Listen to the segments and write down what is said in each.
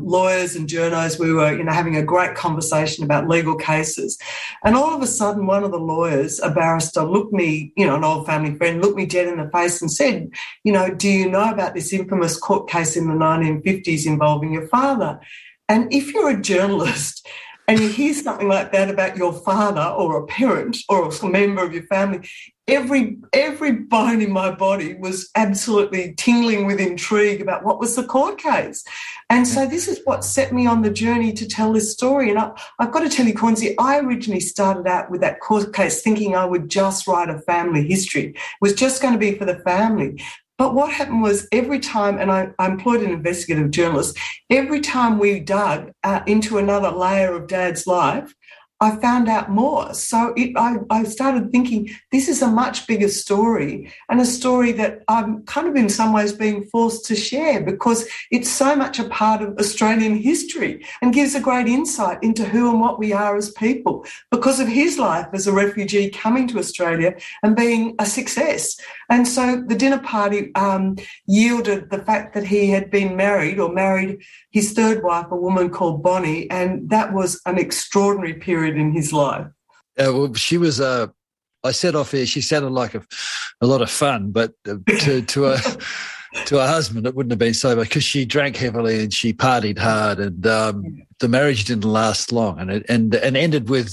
lawyers and journos. We were, having a great conversation about legal cases. And all of a sudden, one of the lawyers, a barrister, looked me, an old family friend, looked me dead in the face and said, do you know about this infamous court case in the 1950s involving your father? And if you're a journalist and you hear something like that about your father or a parent or a member of your family, every bone in my body was absolutely tingling with intrigue about what was the court case. And so this is what set me on the journey to tell this story. And I've got to tell you, Cornsey, I originally started out with that court case thinking I would just write a family history. It was just going to be for the family. But what happened was every time, and I employed an investigative journalist, every time we dug into another layer of Dad's life, I found out more. So I started thinking this is a much bigger story, and a story that I'm kind of in some ways being forced to share because it's so much a part of Australian history and gives a great insight into who and what we are as people because of his life as a refugee coming to Australia and being a success. And so the dinner party yielded the fact that he had been married his third wife, a woman called Bonnie, and that was an extraordinary period in his life. Well, she was I said off here, she sounded like a lot of fun, but to a husband, it wouldn't have been so, because she drank heavily and she partied hard, and the marriage didn't last long, and it ended with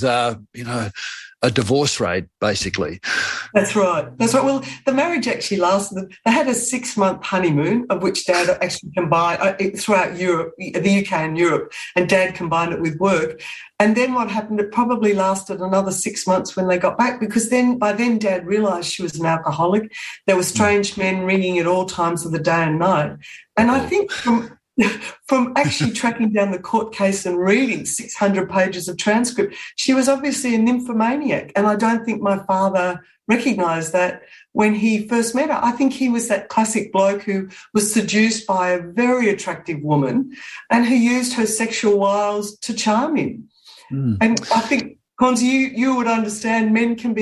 a divorce rate, basically. That's right. Well, the marriage actually lasted. They had a 6-month honeymoon, of which Dad actually combined throughout Europe, the UK and Europe, and Dad combined it with work. And then what happened, it probably lasted another 6 months when they got back, because by then Dad realised she was an alcoholic. There were strange men ringing at all times of the day and night. And I think from actually tracking down the court case and reading 600 pages of transcript, she was obviously a nymphomaniac. And I don't think my father recognised that when he first met her. I think he was that classic bloke who was seduced by a very attractive woman and who used her sexual wiles to charm him. And I think, Cons, you would understand men can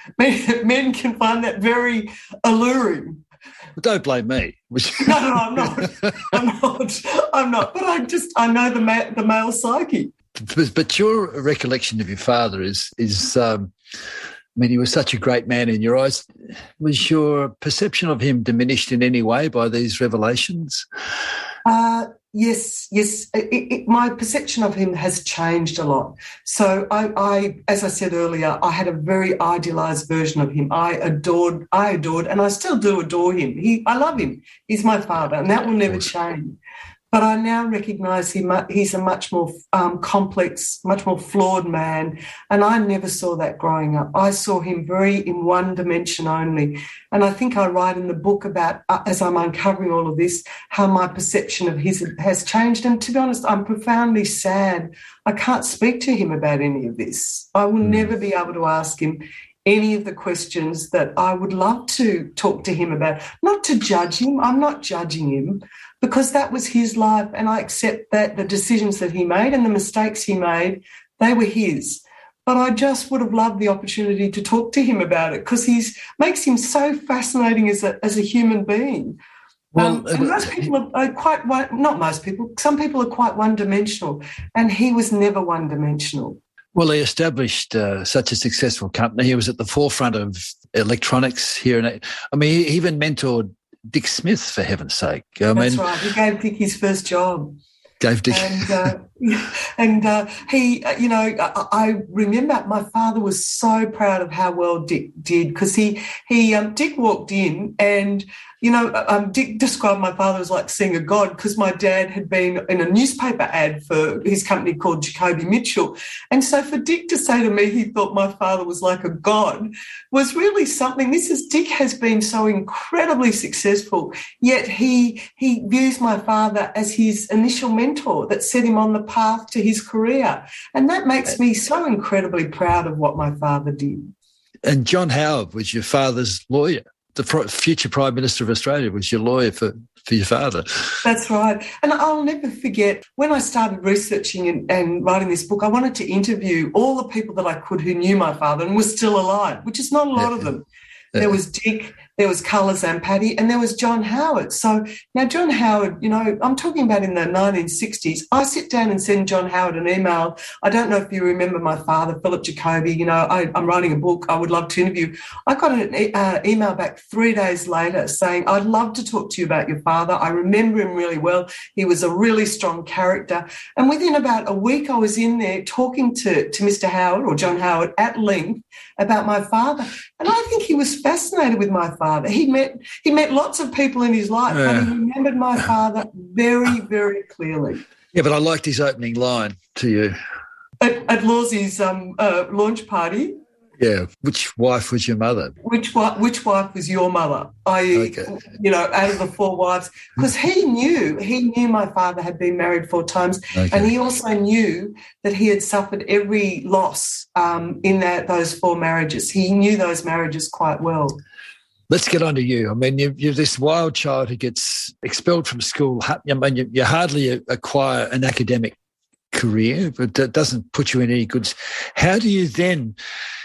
find that very alluring. Don't blame me. No, I'm not. But I know the male psyche. But your recollection of your father is he was such a great man in your eyes. Was your perception of him diminished in any way by these revelations? Yes. My perception of him has changed a lot. So I, as I said earlier, I had a very idealised version of him. I adored, and I still do adore him. I love him. He's my father, and that will never change. But I now recognise he's a much more complex, much more flawed man, and I never saw that growing up. I saw him very in one dimension only. And I think I write in the book about, as I'm uncovering all of this, how my perception of his has changed. And to be honest, I'm profoundly sad. I can't speak to him about any of this. I will never be able to ask him any of the questions that I would love to talk to him about. Not to judge him. I'm not judging him, because that was his life, and I accept that the decisions that he made and the mistakes he made, they were his. But I just would have loved the opportunity to talk to him about it, because makes him so fascinating as a human being. Well, and most people are not most people, some people are quite one-dimensional, and he was never one-dimensional. Well, he established such a successful company. He was at the forefront of electronics here. He even mentored Dick Smith, for heaven's sake. That's right. He gave Dick his first job. And he, I remember my father was so proud of how well Dick did, because Dick walked in and, Dick described my father as like seeing a god, because my dad had been in a newspaper ad for his company called Jacoby Mitchell. And so for Dick to say to me he thought my father was like a god was really something. Dick has been so incredibly successful, yet he views my father as his initial mentor that set him on the path to his career. And that makes me so incredibly proud of what my father did. And John Howard was your father's lawyer. The future Prime Minister of Australia was your lawyer for your father. That's right. And I'll never forget, when I started researching and writing this book, I wanted to interview all the people that I could who knew my father and were still alive, which is not a lot of them. There was Dick, there was Colours and Paddy, and there was John Howard. So now John Howard, you know, I'm talking about in the 1960s. I sit down and send John Howard an email. I don't know if you remember my father, Philip Jacoby. You know, I'm writing a book. I would love to interview. I got an email back 3 days later saying, I'd love to talk to you about your father. I remember him really well. He was a really strong character. And within about a week, I was in there talking to Mr. Howard or John Howard at length about my father. And I think he was fascinated with my father. He met lots of people in his life, but he remembered my father very, very clearly. Yeah, but I liked his opening line to you. At Lawsy's launch party. Yeah. Which wife was your mother? Which wife was your mother? I.e., you know, out of the 4 wives. Because he knew my father had been married 4 times, and he also knew that he had suffered every loss in those 4 marriages. He knew those marriages quite well. Let's get on to you. I mean, you're this wild child who gets expelled from school. I mean, you hardly acquire an academic career, but that doesn't put you in any good. How do you then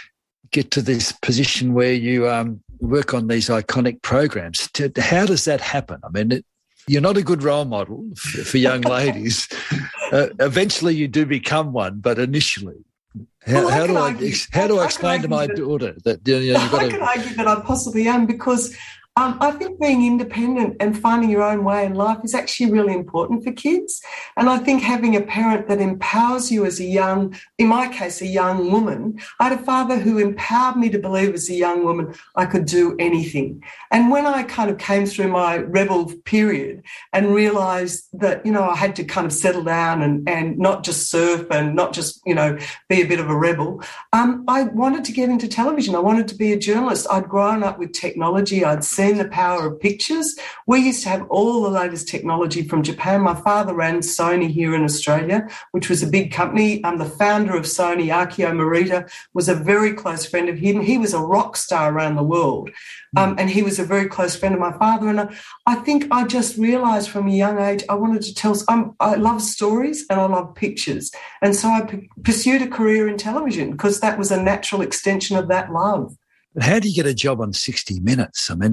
get to this position where you work on these iconic programs? How does that happen? I mean, you're not a good role model for young ladies. Eventually you do become one, but initially. How do I explain to my daughter that you've got I can argue that I possibly am, because I think being independent and finding your own way in life is actually really important for kids. And I think having a parent that empowers you as in my case, a young woman. I had a father who empowered me to believe as a young woman I could do anything. And when I kind of came through my rebel period and realised that, you know, I had to kind of settle down and not just surf and not just, you know, be a bit of a rebel, I wanted to get into television. I wanted to be a journalist. I'd grown up with technology. I'd seen the power of pictures. We used to have all the latest technology from Japan. My father ran Sony here in Australia, which was a big company. The founder of Sony, Akio Morita, was a very close friend of him. He was a rock star around the world, and he was a very close friend of my father. And I think I just realised from a young age I wanted to tell. I love stories and I love pictures, and so I pursued a career in television because that was a natural extension of that love. How do you get a job on 60 Minutes? I mean,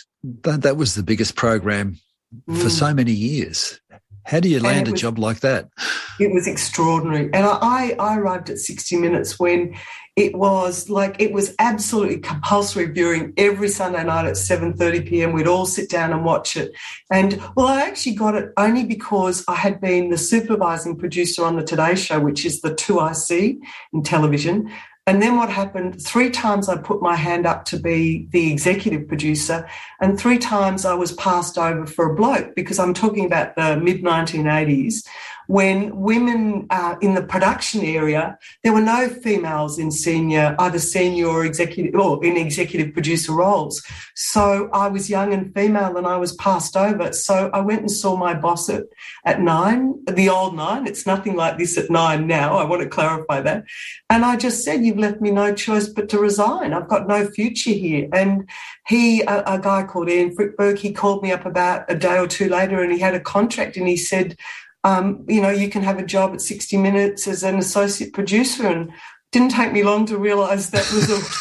that was the biggest program for so many years. How do you land a job like that? It was extraordinary. And I arrived at 60 Minutes when it was absolutely compulsory viewing every Sunday night at 7:30 p.m. We'd all sit down and watch it. And, well, I actually got it only because I had been the supervising producer on the Today Show, which is the 2IC in television. And then what happened, 3 times I put my hand up to be the executive producer, and 3 times I was passed over for a bloke, because I'm talking about the mid-1980s, when women in the production area, there were no females in either senior or executive, or in executive producer roles. So I was young and female and I was passed over. So I went and saw my boss at 9, the old 9. It's nothing like this at 9 now. I want to clarify that. And I just said, you've left me no choice but to resign. I've got no future here. And a guy called Ian Frickberg, he called me up about a day or 2 later, and he had a contract, and he said, you can have a job at 60 Minutes as an associate producer. And it didn't take me long to realise that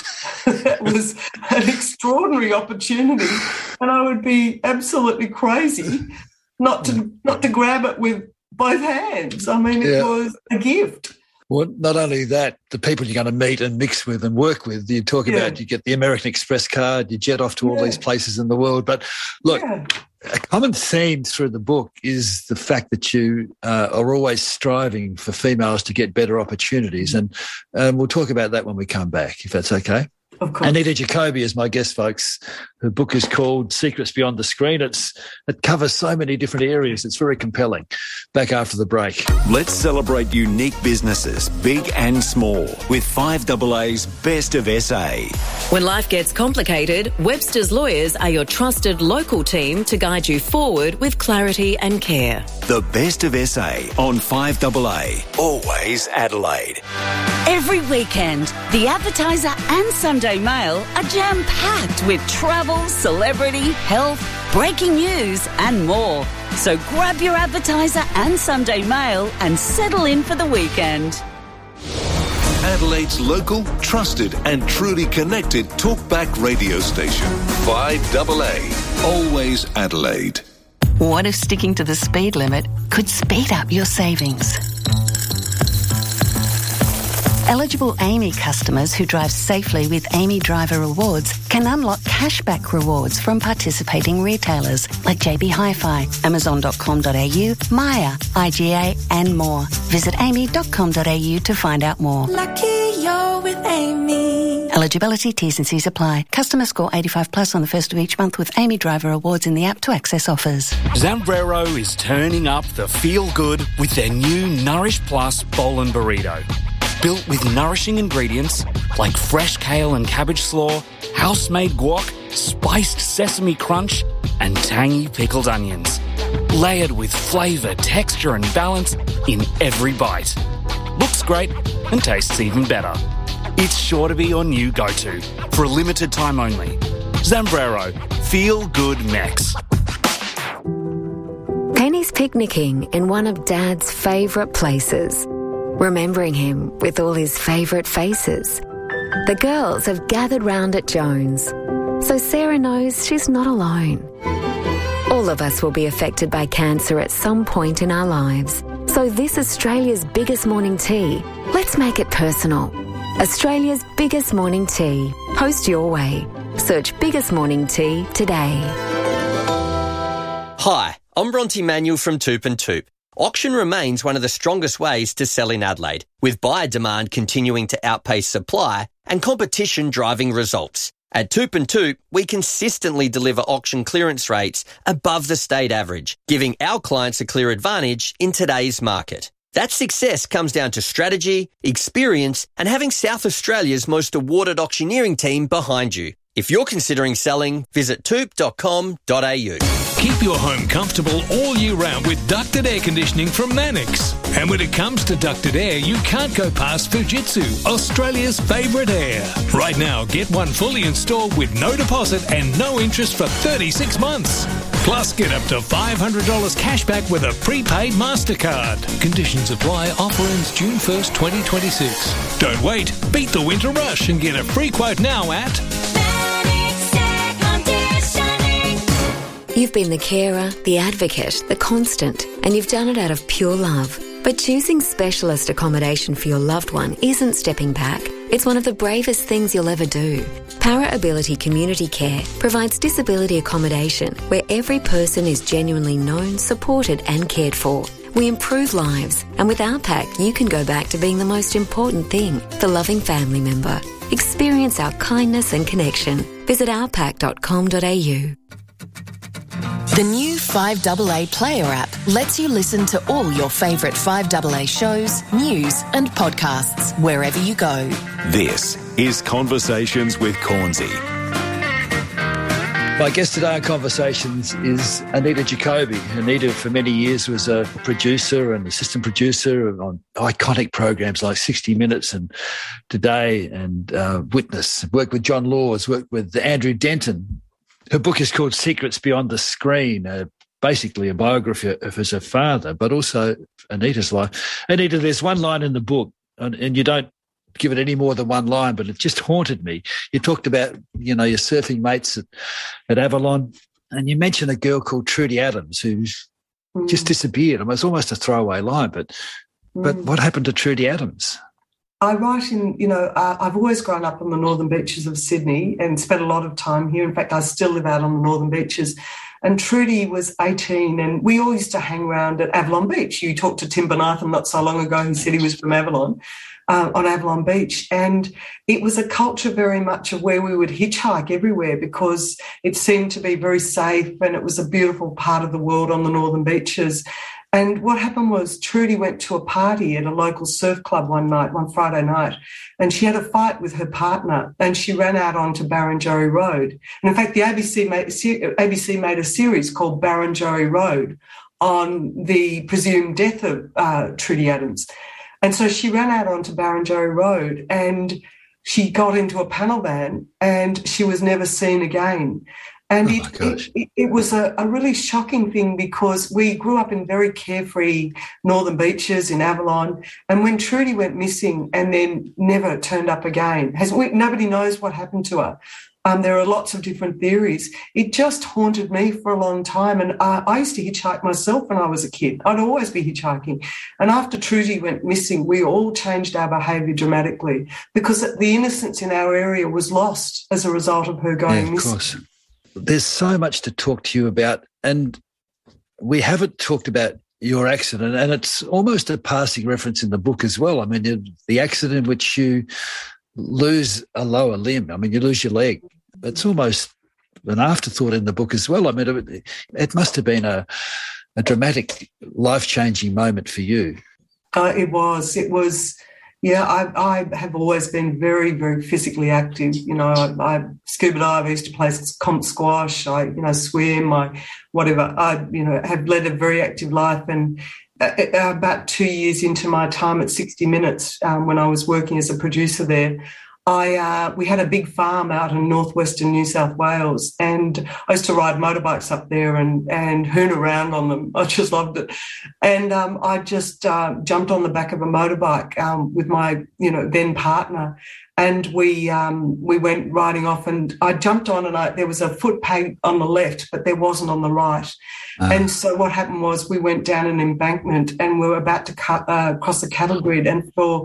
was an extraordinary opportunity, and I would be absolutely crazy not to grab it with both hands. I mean, it was a gift. Well, not only that, the people you're going to meet and mix with and work with, you talk about, you get the American Express card, you jet off to all these places in the world. But look, a common theme through the book is the fact that you are always striving for females to get better opportunities. And we'll talk about that when we come back, if that's okay. Of course. Anita Jacoby is my guest, folks. Her book is called Secrets Beyond the Screen. It covers so many different areas. It's very compelling. Back after the break. Let's celebrate unique businesses, big and small, with 5AA's Best of SA. When life gets complicated, Webster's Lawyers are your trusted local team to guide you forward with clarity and care. The Best of SA on 5AA, always Adelaide. Every weekend, The Advertiser and Sunday Mail are jam-packed with travel, celebrity, health, breaking news and more. So grab your Advertiser and Sunday Mail and settle in for the weekend. Adelaide's local, trusted and truly connected talkback radio station. 5AA. Always Adelaide. What if sticking to the speed limit could speed up your savings? Eligible AAMI customers who drive safely with AAMI Driver Rewards can unlock cashback rewards from participating retailers like JB Hi-Fi, Amazon.com.au, Maya, IGA and more. Visit aami.com.au to find out more. Lucky you're with AAMI. Eligibility, T's and C's apply. Customer score 85 plus on the first of each month with AAMI Driver Rewards in the app to access offers. Zambrero is turning up the feel-good with their new Nourish Plus Bowl and Burrito. Built with nourishing ingredients like fresh kale and cabbage slaw, house-made guac, spiced sesame crunch, and tangy pickled onions. Layered with flavour, texture and balance in every bite. Looks great and tastes even better. It's sure to be your new go-to for a limited time only. Zambrero. Feel good Mex. Penny's picnicking in one of Dad's favourite places, remembering him with all his favourite faces. The girls have gathered round at Jones, so Sarah knows she's not alone. All of us will be affected by cancer at some point in our lives. So this Australia's biggest morning tea, let's make it personal. Australia's biggest morning tea. Post your way. Search Biggest Morning Tea today. Hi, I'm Bronte Manuel from Toop and Toop. Auction remains one of the strongest ways to sell in Adelaide, with buyer demand continuing to outpace supply and competition driving results. At Toop and Toop, we consistently deliver auction clearance rates above the state average, giving our clients a clear advantage in today's market. That success comes down to strategy, experience, and having South Australia's most awarded auctioneering team behind you. If you're considering selling, visit toop.com.au. Keep your home comfortable all year round with ducted air conditioning from Mannix. And when it comes to ducted air, you can't go past Fujitsu, Australia's favourite air. Right now, get one fully installed with no deposit and no interest for 36 months. Plus, get up to $500 cash back with a prepaid MasterCard. Conditions apply. Offer ends June 1st, 2026. Don't wait. Beat the winter rush and get a free quote now at... You've been the carer, the advocate, the constant, and you've done it out of pure love. But choosing specialist accommodation for your loved one isn't stepping back. It's one of the bravest things you'll ever do. Para Ability Community Care provides disability accommodation where every person is genuinely known, supported and cared for. We improve lives, and with our pack, you can go back to being the most important thing, the loving family member. Experience our kindness and connection. Visit ourpack.com.au. The new 5AA Player app lets you listen to all your favourite 5AA shows, news and podcasts wherever you go. This is Conversations with Cornsey. My guest today on Conversations is Anita Jacoby. Anita, for many years, was a producer and assistant producer on iconic programs like 60 Minutes and Today and Witness. Worked with John Laws, worked with Andrew Denton. Her book is called Secrets Beyond the Screen, basically a biography of her father, but also Anita's life. Anita, there's one line in the book, and you don't give it any more than one line, but it just haunted me. You talked about, your surfing mates at Avalon, and you mentioned a girl called Trudy Adams who's just disappeared. I mean, it's almost a throwaway line, but what happened to Trudy Adams? I write in, I've always grown up on the northern beaches of Sydney and spent a lot of time here. In fact, I still live out on the northern beaches. And Trudy was 18 and we all used to hang around at Avalon Beach. You talked to Tim Bonathan not so long ago who said he was from Avalon, on Avalon Beach. And it was a culture very much of where we would hitchhike everywhere because it seemed to be very safe and it was a beautiful part of the world on the northern beaches. And what happened was Trudy went to a party at a local surf club one Friday night, and she had a fight with her partner and she ran out onto Barrenjoey Road. And in fact, the ABC made a series called Barrenjoey Road on the presumed death of Trudy Adams. And so she ran out onto Barrenjoey Road and she got into a panel van and she was never seen again. And it was a really shocking thing because we grew up in very carefree northern beaches in Avalon. And when Trudy went missing and then never turned up again, nobody knows what happened to her. There are lots of different theories. It just haunted me for a long time. And I used to hitchhike myself when I was a kid. I'd always be hitchhiking. And after Trudy went missing, we all changed our behaviour dramatically because the innocence in our area was lost as a result of her going missing. Of course. There's so much to talk to you about, and we haven't talked about your accident, and it's almost a passing reference in the book as well. I mean, the accident in which you lose a lower limb. I mean, you lose your leg. It's almost an afterthought in the book as well. I mean, it must have been a dramatic, life-changing moment for you. It was. Yeah, I have always been very, very physically active. You know, I scuba dive, I used to play comp squash, I swim, whatever. I have led a very active life. And about 2 years into my time at 60 Minutes, when I was working as a producer there, we had a big farm out in northwestern New South Wales, and I used to ride motorbikes up there and hoon around on them. I just loved it. And I just jumped on the back of a motorbike with my then partner, and we went riding off, and I jumped on, and there was a footpath on the left, but there wasn't on the right. And so what happened was we went down an embankment and we were about to cross a cattle grid, and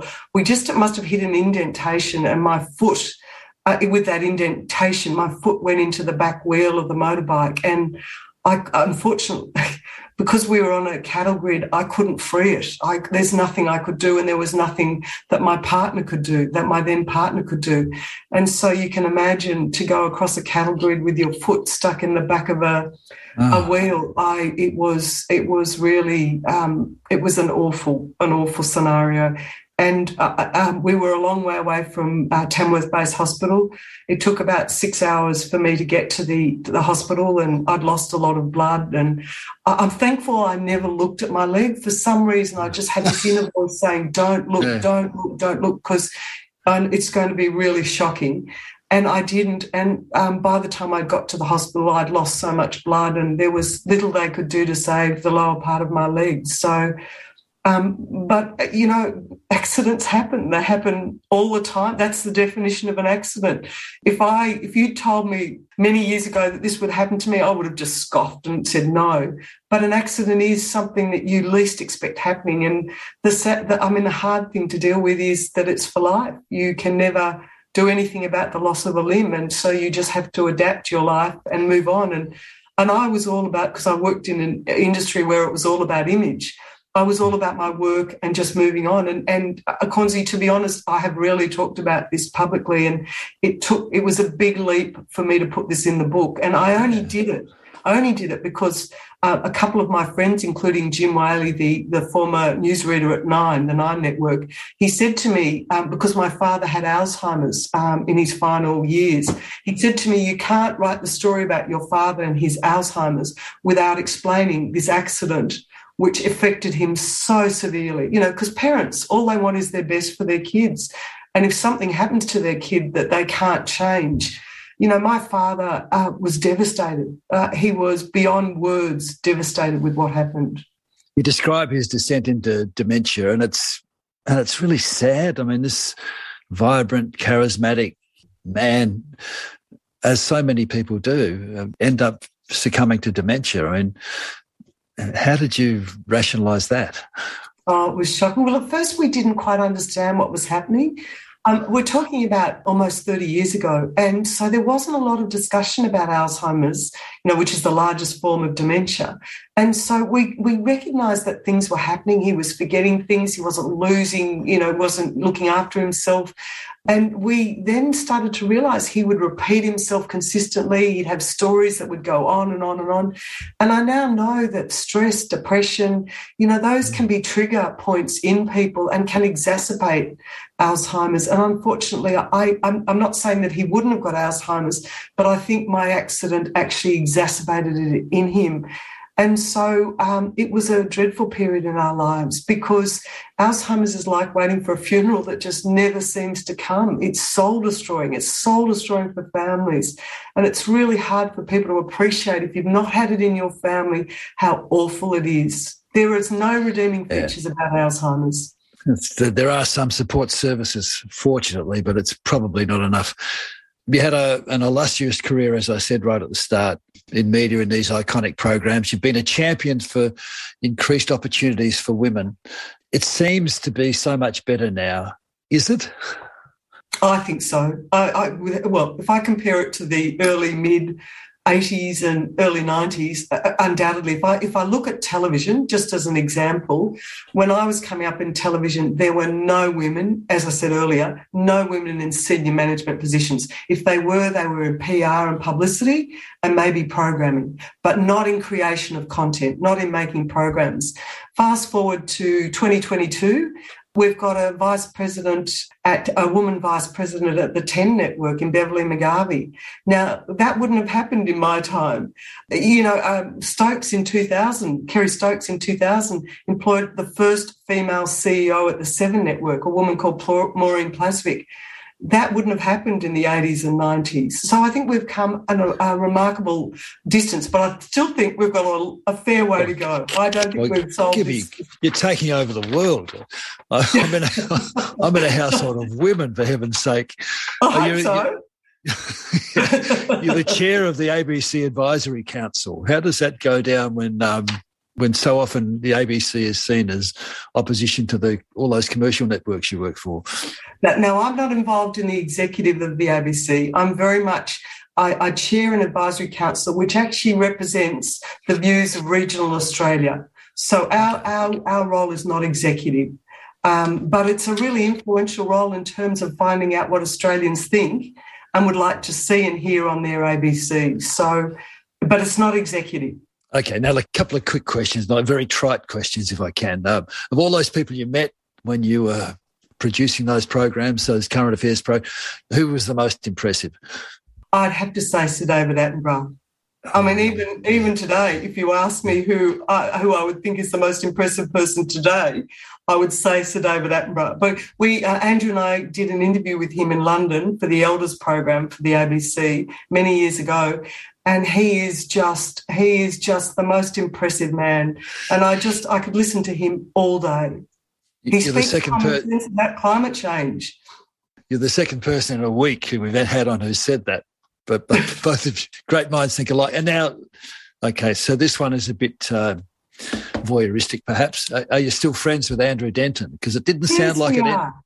it must have hit an indentation, and my foot, with that indentation, my foot went into the back wheel of the motorbike, and I unfortunately, because we were on a cattle grid, I couldn't free it. There's nothing I could do, and there was nothing that my partner could do, that my then partner could do. And so you can imagine to go across a cattle grid with your foot stuck in the back of a wheel. It was really it was an awful scenario. And we were a long way away from Tamworth Base Hospital. It took about 6 hours for me to get to the hospital, and I'd lost a lot of blood. And I'm thankful I never looked at my leg. For some reason, I just had this inner voice saying, don't look, don't look, because it's going to be really shocking. And I didn't. And by the time I got to the hospital, I'd lost so much blood, and there was little they could do to save the lower part of my leg. So... but, accidents happen. They happen all the time. That's the definition of an accident. If you told me many years ago that this would happen to me, I would have just scoffed and said no. But an accident is something that you least expect happening. And the hard thing to deal with is that it's for life. You can never do anything about the loss of a limb, and so you just have to adapt your life and move on. And I was all about, because I worked in an industry where it was all about image, I was all about my work and just moving on. And Akonzi, to be honest, I have rarely talked about this publicly, and it was a big leap for me to put this in the book. And I only did it because a couple of my friends, including Jim Whaley, the former newsreader at Nine, the Nine Network, he said to me, because my father had Alzheimer's in his final years, he said to me, you can't write the story about your father and his Alzheimer's without explaining this accident which affected him so severely, because parents, all they want is their best for their kids. And if something happens to their kid that they can't change, my father was devastated. He was beyond words devastated with what happened. You describe his descent into dementia, and it's really sad. I mean, this vibrant, charismatic man, as so many people do, end up succumbing to dementia. I mean, how did you rationalise that? Oh, it was shocking. Well, at first we didn't quite understand what was happening. We're talking about almost 30 years ago, and so there wasn't a lot of discussion about Alzheimer's, which is the largest form of dementia. And so we recognised that things were happening. He was forgetting things. He wasn't losing, wasn't looking after himself. And we then started to realise he would repeat himself consistently. He'd have stories that would go on and on and on. And I now know that stress, depression, those can be trigger points in people and can exacerbate Alzheimer's. And unfortunately, I'm not saying that he wouldn't have got Alzheimer's, but I think my accident actually exacerbated it in him. And so it was a dreadful period in our lives because Alzheimer's is like waiting for a funeral that just never seems to come. It's soul-destroying. It's soul-destroying for families. And it's really hard for people to appreciate, if you've not had it in your family, how awful it is. There is no redeeming features about Alzheimer's. There are some support services, fortunately, but it's probably not enough. You had an illustrious career, as I said right at the start, in media in these iconic programs. You've been a champion for increased opportunities for women. It seems to be so much better now. Is it? I think so. Well, if I compare it to the early, mid-80s and early 90s, undoubtedly, if I look at television, just as an example, when I was coming up in television, there were no women, as I said earlier, no women in senior management positions. If they were in PR and publicity and maybe programming, but not in creation of content, not in making programs. Fast forward to 2022, we've got a woman vice president at the 10 Network in Beverly McGarvey. Now, that wouldn't have happened in my time. You know, Kerry Stokes in 2000 employed the first female CEO at the 7 Network, a woman called Maureen Plasvik. That wouldn't have happened in the 80s and 90s. So I think we've come a remarkable distance, but I still think we've got a fair way to go. I don't think we've solved this. You're taking over the world. I'm in a household of women, for heaven's sake. I hope so. You're the chair of the ABC Advisory Council. How does that go down when so often the ABC is seen as opposition to all those commercial networks you work for? Now, I'm not involved in the executive of the ABC. I'm very much, I chair an advisory council which actually represents the views of regional Australia. So our role is not executive, but it's a really influential role in terms of finding out what Australians think and would like to see and hear on their ABC. So, but it's not executive. Okay, now a couple of quick questions, not very trite questions if I can. Of all those people you met when you were producing those programs, those current affairs programs, who was the most impressive? I'd have to say Sir David Attenborough. I mean, even today, if you ask me who I would think is the most impressive person today, I would say Sir David Attenborough. But Andrew and I did an interview with him in London for the Elders program for the ABC many years ago, and he is just the most impressive man. And I could listen to him all day. He speaks common sense about climate change. You're the second person in a week who we've had on who said that. But both of you, great minds think alike. And now, okay, so this one is a bit voyeuristic, perhaps. Are you still friends with Andrew Denton? Because it didn't sound like it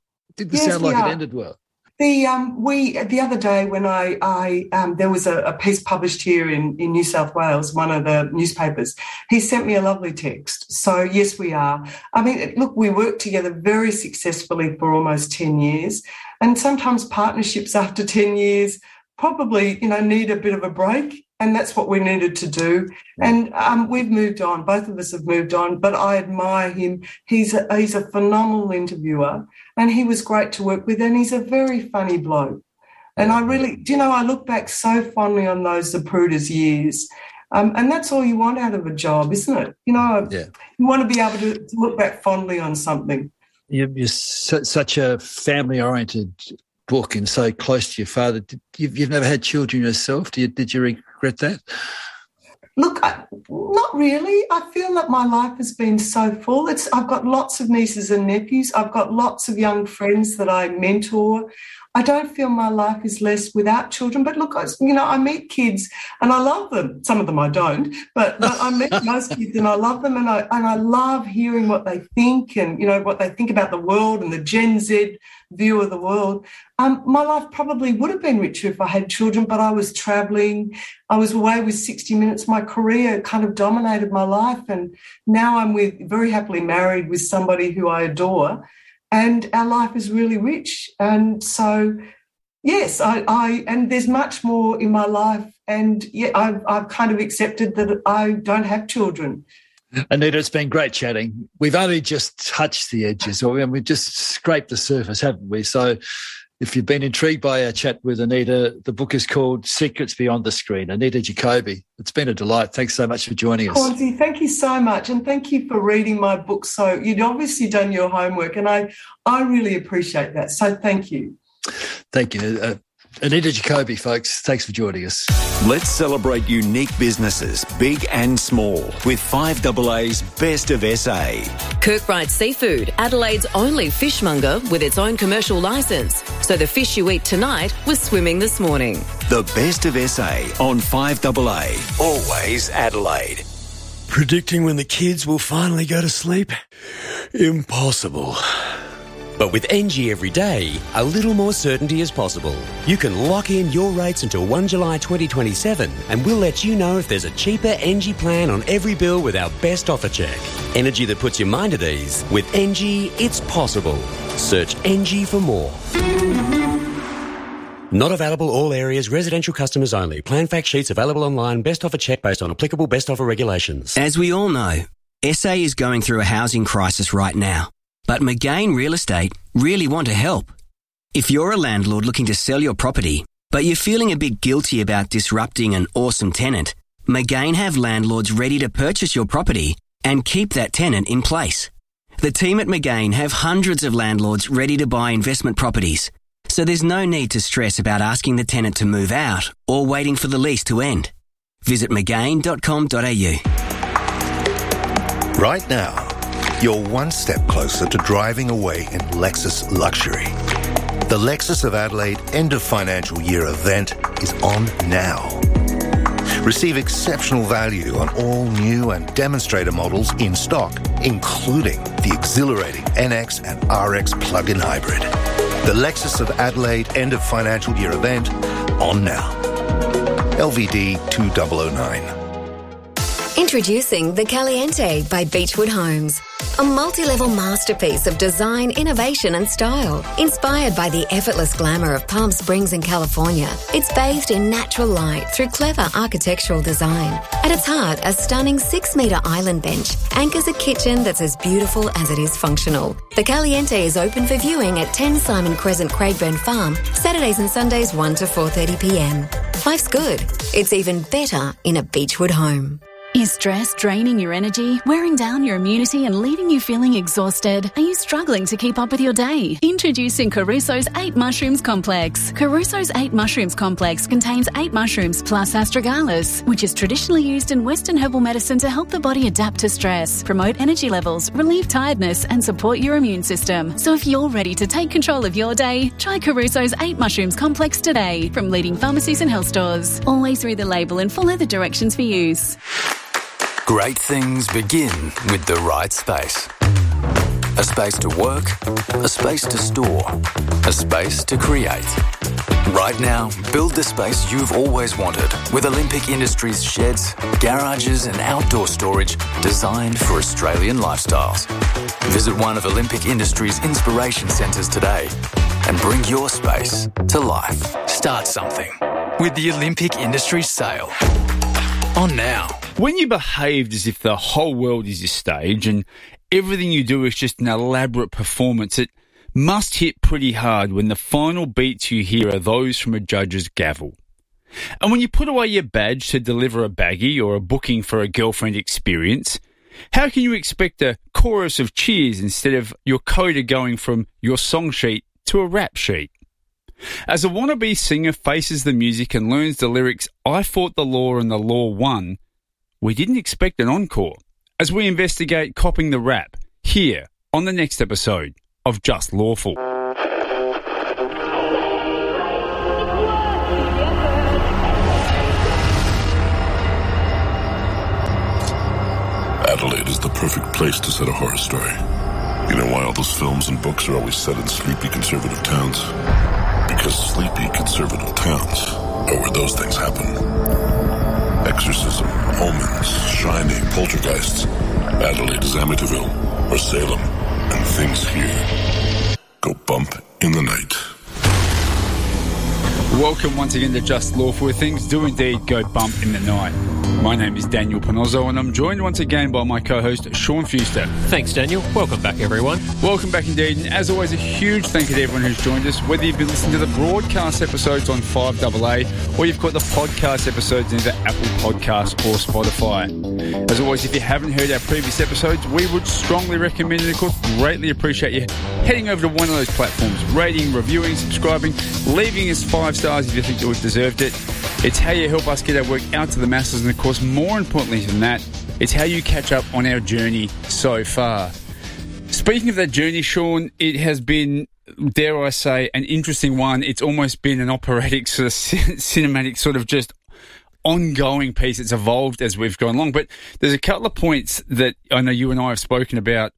ended well. The other day when there was a piece published here in New South Wales, one of the newspapers, he sent me a lovely text. So yes, we are. I mean, look, we worked together very successfully for almost 10 years, and sometimes partnerships after 10 years probably, need a bit of a break, and that's what we needed to do. And we've moved on. Both of us have moved on, but I admire him. He's a phenomenal interviewer, and he was great to work with, and he's a very funny bloke. And I really, I look back so fondly on those Zapruder's years, and that's all you want out of a job, isn't it? You want to be able to look back fondly on something. You're such a family-oriented book and so close to your father. You've never had children yourself. Did you regret that? Look, not really. I feel that my life has been so full. I've got lots of nieces and nephews. I've got lots of young friends that I mentor. I don't feel my life is less without children. But look, I meet kids and I love them. Some of them I don't, but I meet most kids and I love them, and I love hearing what they think and what they think about the world and the Gen Z view of the world. My life probably would have been richer if I had children, but I was travelling. I was away with 60 Minutes. My career kind of dominated my life, and now I'm very happily married with somebody who I adore, and our life is really rich. And so, yes, and there's much more in my life, and I've kind of accepted that I don't have children. Anita, it's been great chatting. We've only just touched the edges, or we've just scraped the surface, haven't we? So if you've been intrigued by our chat with Anita, the book is called Secrets Beyond the Screen. Anita Jacoby, it's been a delight. Thanks so much for joining us. Hornsey, thank you so much, and thank you for reading my book. So you'd obviously done your homework, and I really appreciate that. So thank you. Thank you. Anita Jacoby, folks, thanks for joining us. Let's celebrate unique businesses, big and small, with 5AA's Best of SA. Kirkbride Seafood, Adelaide's only fishmonger with its own commercial licence. So the fish you eat tonight was swimming this morning. The Best of SA on 5AA. Always Adelaide. Predicting when the kids will finally go to sleep? Impossible. But with NG every day, a little more certainty is possible. You can lock in your rates until 1 July 2027 and we'll let you know if there's a cheaper NG plan on every bill with our best offer check. Energy that puts your mind at ease. With NG, it's possible. Search NG for more. Not available all areas, residential customers only. Plan fact sheets available online, best offer check based on applicable best offer regulations. As we all know, SA is going through a housing crisis right now. But McGain Real Estate really want to help. If you're a landlord looking to sell your property, but you're feeling a bit guilty about disrupting an awesome tenant, McGain have landlords ready to purchase your property and keep that tenant in place. The team at McGain have hundreds of landlords ready to buy investment properties, so there's no need to stress about asking the tenant to move out or waiting for the lease to end. Visit mcgain.com.au. Right now, you're one step closer to driving away in Lexus luxury. The Lexus of Adelaide end of financial year event is on now. Receive exceptional value on all new and demonstrator models in stock, including the exhilarating NX and RX plug-in hybrid. The Lexus of Adelaide end of financial year event on now. LVD 2009. Introducing the Caliente by Beechwood Homes. A multi-level masterpiece of design, innovation and style. Inspired by the effortless glamour of Palm Springs in California, it's bathed in natural light through clever architectural design. At its heart, a stunning 6-metre island bench anchors a kitchen that's as beautiful as it is functional. The Caliente is open for viewing at 10 Simon Crescent, Craigburn Farm, Saturdays and Sundays 1 to 4:30pm. Life's good. It's even better in a Beechwood home. Is stress draining your energy, wearing down your immunity and leaving you feeling exhausted? Are you struggling to keep up with your day? Introducing Caruso's 8 Mushrooms Complex. Caruso's 8 Mushrooms Complex contains 8 mushrooms plus astragalus, which is traditionally used in Western herbal medicine to help the body adapt to stress, promote energy levels, relieve tiredness and support your immune system. So if you're ready to take control of your day, try Caruso's 8 Mushrooms Complex today from leading pharmacies and health stores. Always read the label and follow the directions for use. Great things begin with the right space. A space to work, a space to store, a space to create. Right now, build the space you've always wanted with Olympic Industries sheds, garages and outdoor storage designed for Australian lifestyles. Visit one of Olympic Industries' inspiration centres today and bring your space to life. Start something with the Olympic Industries sale. On now. When you behaved as if the whole world is your stage and everything you do is just an elaborate performance, it must hit pretty hard when the final beats you hear are those from a judge's gavel. And when you put away your badge to deliver a baggie or a booking for a girlfriend experience, how can you expect a chorus of cheers instead of your coda going from your song sheet to a rap sheet? As a wannabe singer faces the music and learns the lyrics, I fought the law and the law won, we didn't expect an encore as we investigate copping the rap here on the next episode of Just Lawful. Adelaide is the perfect place to set a horror story. You know why all those films and books are always set in sleepy conservative towns? Because sleepy conservative towns are where those things happen. Exorcism, omens, shining, poltergeists. Adelaide is Amityville or Salem, and things here go bump in the night. Welcome once again to Just Lawful, where things do indeed go bump in the night. My name is Daniel Panozzo, and I'm joined once again by my co-host, Sean Fuster. Thanks, Daniel. Welcome back, everyone. Welcome back indeed. And as always, a huge thank you to everyone who's joined us, whether you've been listening to the broadcast episodes on 5AA or you've got the podcast episodes in either Apple Podcasts or Spotify. As always, if you haven't heard our previous episodes, we would strongly recommend and, of course, greatly appreciate you heading over to one of those platforms, rating, reviewing, subscribing, leaving us 5 stars if you think that we've deserved it. It's how you help us get our work out to the masses, and of course, more importantly than that, it's how you catch up on our journey so far. Speaking of that journey, Sean, it has been, dare I say, an interesting one. It's almost been an operatic sort of cinematic sort of just ongoing piece. It's evolved as we've gone along. But there's a couple of points that I know you and I have spoken about,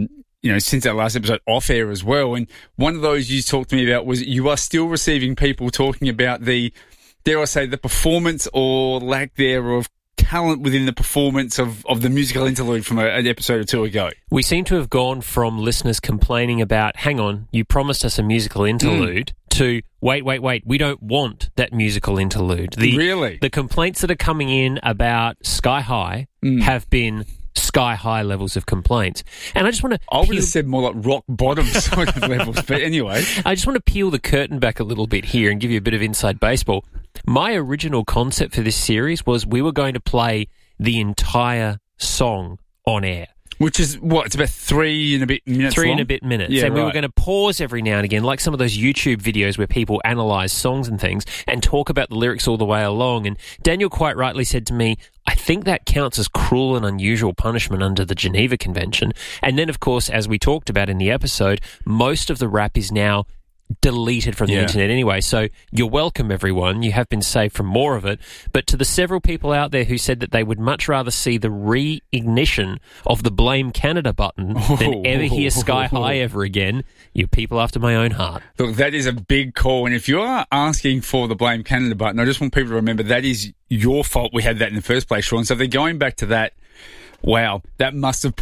since our last episode off air as well. And one of those you talked to me about was you are still receiving people talking about the, dare I say, the performance or lack thereof talent within the performance of the musical interlude from an episode or two ago. We seem to have gone from listeners complaining about, hang on, you promised us a musical interlude, to, wait, we don't want that musical interlude. Really? The complaints that are coming in about Sky High have been sky high levels of complaints. And I just want to... I would have said more like rock bottom sort of levels, but anyway. I just want to peel the curtain back a little bit here and give you a bit of inside baseball. My original concept for this series was we were going to play the entire song on air. Which is, what, it's about 3 and a bit minutes long? 3 and a bit minutes. Yeah, and we were going to pause every now and again, like some of those YouTube videos where people analyse songs and things and talk about the lyrics all the way along. And Daniel quite rightly said to me, I think that counts as cruel and unusual punishment under the Geneva Convention. And then, of course, as we talked about in the episode, most of the rap is now deleted from the internet anyway. So you're welcome, everyone. You have been saved from more of it. But to the several people out there who said that they would much rather see the reignition of the Blame Canada button than ever hear Sky High ever again, you're people after my own heart. Look, that is a big call. And if you are asking for the Blame Canada button, I just want people to remember that is your fault we had that in the first place, Sean. So if they're going back to that, wow, that must have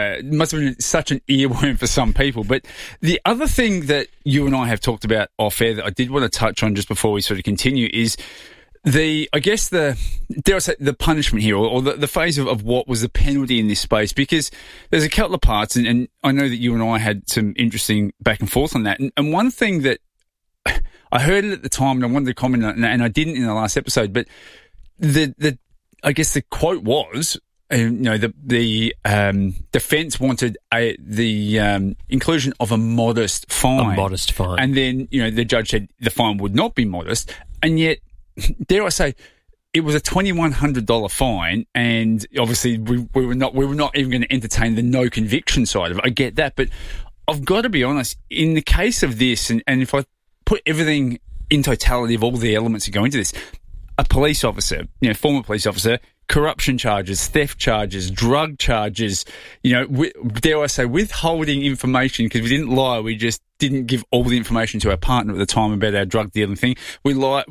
been such an earworm for some people. But the other thing that you and I have talked about off air that I did want to touch on just before we sort of continue is the punishment here, or the phase of what was the penalty in this space, because there's a couple of parts, and I know that you and I had some interesting back and forth on that. And one thing that I heard it at the time, and I wanted to comment on it, and I didn't in the last episode, but I guess the quote was, the defence wanted the inclusion of a modest fine. A modest fine. And then, the judge said the fine would not be modest. And yet, dare I say, it was a $2,100 fine, and obviously we were not even going to entertain the no conviction side of it. I get that, but I've got to be honest, in the case of this, and if I put everything in totality of all the elements that go into this, a police officer, former police officer, corruption charges, theft charges, drug charges, dare I say, withholding information, because we didn't lie, we just didn't give all the information to our partner at the time about our drug dealing thing. We lied,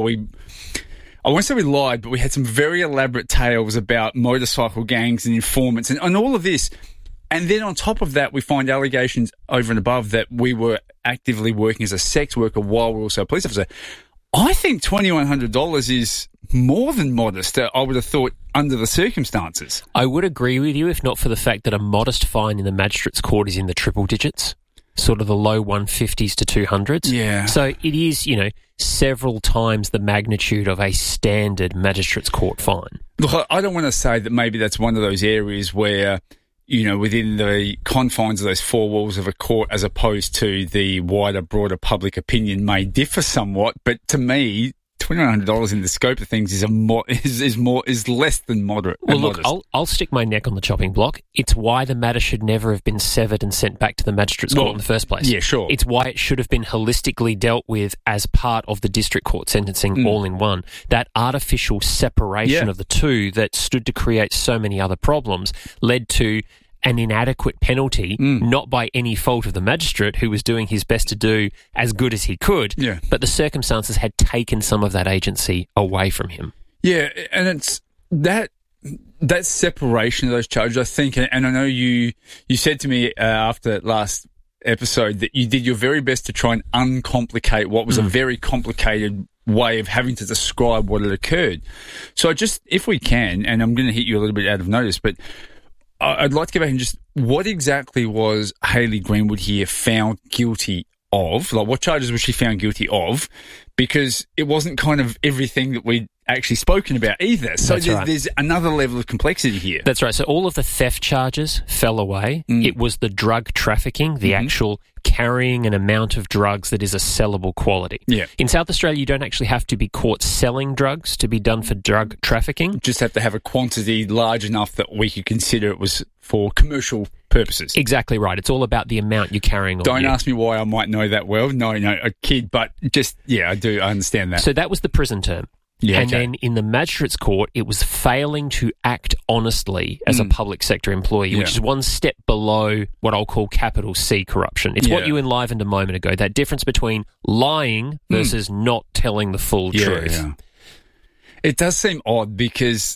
I won't say we lied, but we had some very elaborate tales about motorcycle gangs and informants and all of this. And then on top of that, we find allegations over and above that we were actively working as a sex worker while we were also a police officer. I think $2,100 is more than modest, I would have thought, under the circumstances. I would agree with you if not for the fact that a modest fine in the magistrate's court is in the triple digits, sort of the low 150s to 200s. Yeah. So it is, several times the magnitude of a standard magistrate's court fine. Look, I don't want to say that maybe that's one of those areas where, within the confines of those four walls of a court, as opposed to the wider, broader public opinion, may differ somewhat. But to me, $2,100 in the scope of things is less than moderate. Well, look, I'll stick my neck on the chopping block. It's why the matter should never have been severed and sent back to the magistrate's court in the first place. Yeah, sure. It's why it should have been holistically dealt with as part of the district court sentencing all in one. That artificial separation of the two that stood to create so many other problems led to an inadequate penalty, not by any fault of the magistrate who was doing his best to do as good as he could, but the circumstances had taken some of that agency away from him. Yeah, and it's that separation of those charges, I think, and I know you said to me after last episode that you did your very best to try and uncomplicate what was a very complicated way of having to describe what had occurred. So if we can, and I'm going to hit you a little bit out of notice, but I'd like to go back and just, what exactly was Hayley Greenwood here found guilty of? Like, what charges was she found guilty of? Because it wasn't kind of everything that we'd actually spoken about either. So there's another level of complexity here. That's right. So all of the theft charges fell away. It was the drug trafficking, the actual carrying an amount of drugs that is a sellable quality. Yeah. In South Australia, you don't actually have to be caught selling drugs to be done for drug trafficking. Just have to have a quantity large enough that we could consider it was for commercial purposes. Exactly right. It's all about the amount you're carrying on Don't you. ask me why I might know that well. No, a kid, but just, I do. I understand that. So that was the prison term. Yeah, and then in the magistrate's court, it was failing to act honestly as a public sector employee, which is one step below what I'll call capital C corruption. It's what you enlivened a moment ago, that difference between lying versus not telling the full truth. Yeah. It does seem odd because,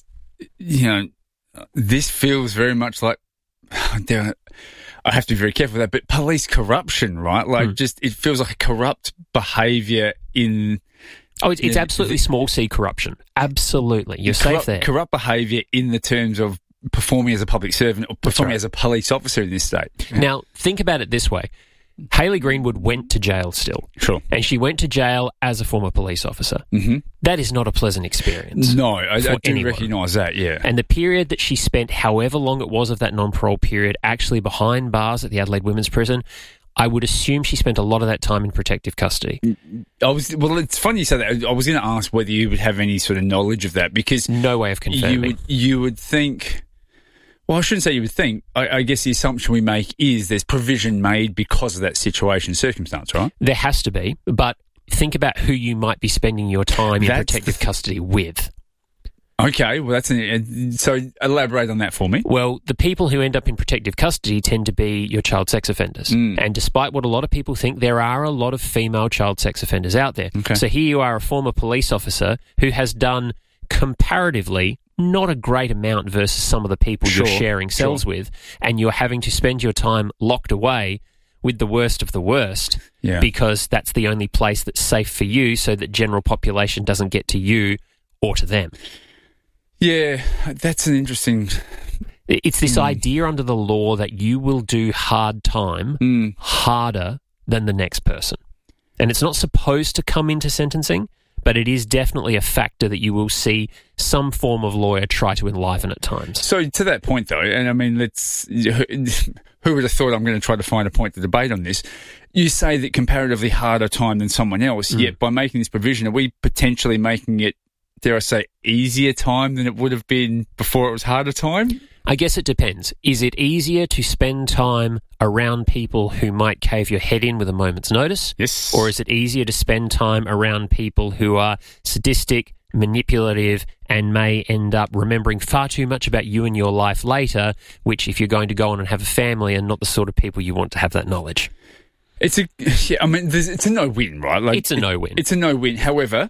this feels very much like, I have to be very careful with that, but police corruption, right? Like it feels like a corrupt behaviour in... Oh, it's absolutely small c corruption. Absolutely. You're safe there. Corrupt behaviour in the terms of performing as a public servant or performing as a police officer in this state. Now, think about it this way. Hayley Greenwood went to jail still. Sure. And she went to jail as a former police officer. Mm-hmm. That is not a pleasant experience. No, I do recognise that, yeah. And the period that she spent, however long it was of that non-parole period, actually behind bars at the Adelaide Women's Prison, I would assume she spent a lot of that time in protective custody. It's funny you say that. I was going to ask whether you would have any sort of knowledge of that because... No way of confirming. You would think... Well, I shouldn't say you would think. I guess the assumption we make is there's provision made because of that situation circumstance, right? There has to be, but think about who you might be spending your time in protective custody with. Okay, well, so elaborate on that for me. Well, the people who end up in protective custody tend to be your child sex offenders. And despite what a lot of people think, there are a lot of female child sex offenders out there. Okay. So here you are, a former police officer who has done comparatively not a great amount versus some of the people you're sharing cells with, and you're having to spend your time locked away with the worst of the worst because that's the only place that's safe for you so that general population doesn't get to you or to them. Yeah, that's an interesting... It's this idea under the law that you will do hard time harder than the next person. And it's not supposed to come into sentencing, but it is definitely a factor that you will see some form of lawyer try to enliven at times. So to that point, though, and I mean, who would have thought I'm going to try to find a point to debate on this? You say that comparatively harder time than someone else, yet by making this provision, are we potentially making it, dare I say, easier time than it would have been before it was harder time? I guess it depends. Is it easier to spend time around people who might cave your head in with a moment's notice? Yes. Or is it easier to spend time around people who are sadistic, manipulative, and may end up remembering far too much about you and your life later, which if you're going to go on and have a family are not the sort of people you want to have that knowledge? It's a no-win, right? Like, it's a no-win. It's a no-win. However,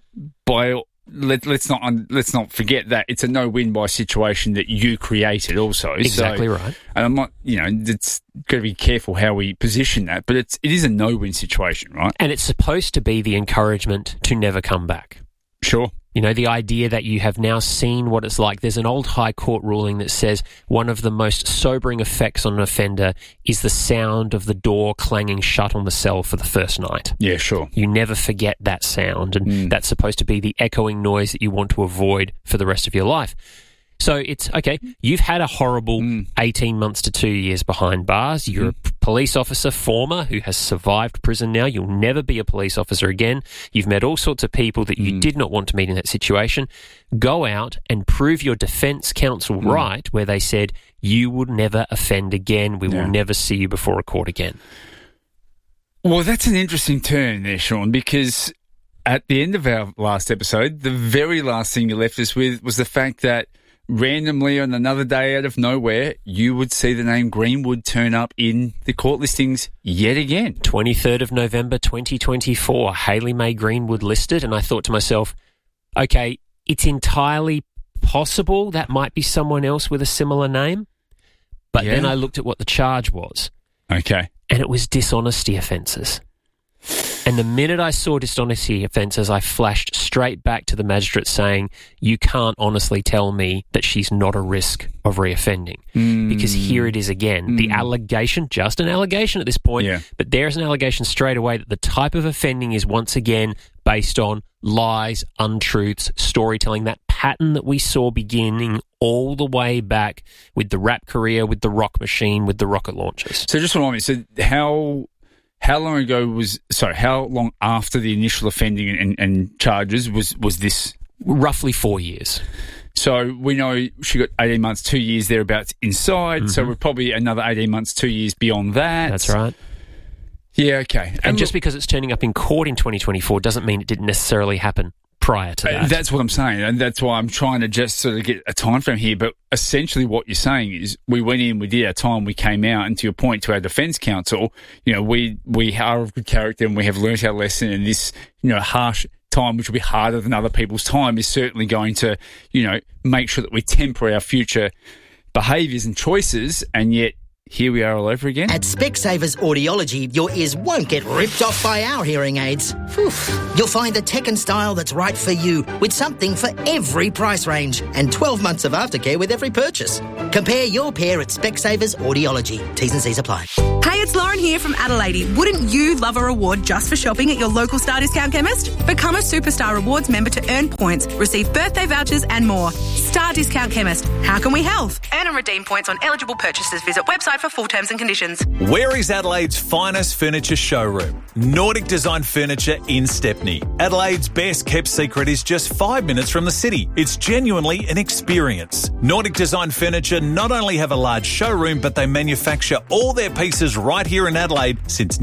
let's not forget that it's a no-win by a situation that you created also. Exactly right. And I'm not, it's got to be careful how we position that, but it is a no-win situation, right? And it's supposed to be the encouragement to never come back. Sure. The idea that you have now seen what it's like. There's an old High Court ruling that says one of the most sobering effects on an offender is the sound of the door clanging shut on the cell for the first night. Yeah, sure. You never forget that sound, and that's supposed to be the echoing noise that you want to avoid for the rest of your life. So it's, okay, you've had a horrible 18 months to 2 years behind bars. You're a police officer, former, who has survived prison now. You'll never be a police officer again. You've met all sorts of people that you did not want to meet in that situation. Go out and prove your defence counsel right, where they said, you will never offend again. We will never see you before a court again. Well, that's an interesting turn there, Sean, because at the end of our last episode, the very last thing you left us with was the fact that randomly on another day out of nowhere, you would see the name Greenwood turn up in the court listings yet again. 23rd of November 2024, Hayley May Greenwood listed, and I thought to myself, okay, it's entirely possible that might be someone else with a similar name, but then I looked at what the charge was. Okay. And it was dishonesty offences. And the minute I saw dishonesty offences, I flashed straight back to the magistrate saying, you can't honestly tell me that she's not a risk of reoffending. Because here it is again. The allegation, just an allegation at this point, but there's an allegation straight away that the type of offending is once again based on lies, untruths, storytelling, that pattern that we saw beginning all the way back with the rap career, with the rock machine, with the rocket launchers. So just remind me, so how long after the initial offending and charges was this? Roughly 4 years. So we know she got 18 months, 2 years thereabouts inside, so we're probably another 18 months, 2 years beyond that. That's right. Yeah, okay. And just because it's turning up in court in 2024 doesn't mean it didn't necessarily happen prior to that. That's what I'm saying, and that's why I'm trying to just sort of get a time frame here. But essentially what you're saying is we went in, we did our time, we came out, and to your point, to our defence counsel, we are of good character and we have learnt our lesson, and this, harsh time, which will be harder than other people's time, is certainly going to, make sure that we temper our future behaviours and choices, and yet here we are all over again. At Specsavers Audiology, your ears won't get ripped off by our hearing aids. You'll find the tech and style that's right for you, with something for every price range, and 12 months of aftercare with every purchase. Compare your pair at Specsavers Audiology. T's and C's apply. Hey, it's Lauren here from Adelaide. Wouldn't you love a reward just for shopping at your local Star Discount chemist? Become a Superstar Rewards member to earn points, receive birthday vouchers and more. Star Discount Chemist. How can we help? Earn and redeem points on eligible purchases. Visit website for full terms and conditions. Where is Adelaide's finest furniture showroom? Nordic Design Furniture in Stepney. Adelaide's best kept secret is just 5 minutes from the city. It's genuinely an experience. Nordic Design Furniture not only have a large showroom, but they manufacture all their pieces right here in Adelaide since